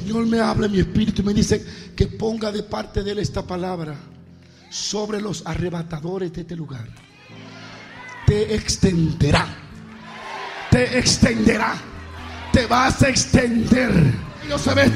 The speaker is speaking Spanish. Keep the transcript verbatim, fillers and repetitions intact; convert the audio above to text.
Señor me habla en mi espíritu y me dice que ponga de parte de Él esta palabra sobre los arrebatadores de este lugar. Te extenderá, te extenderá, te vas a extender. Dios se ve